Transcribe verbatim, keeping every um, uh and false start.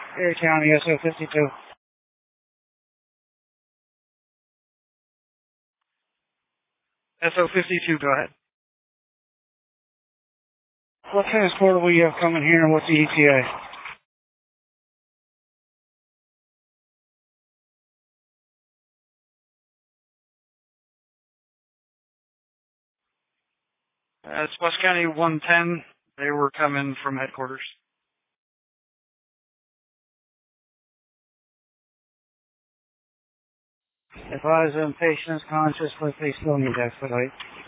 Erie County, S O fifty-two. S O fifty-two, go ahead. What transporter will you have coming here and what's the E T A? Uh, it's West County one ten. They were coming from headquarters. Advise them patient is conscious, but they still need to expedite.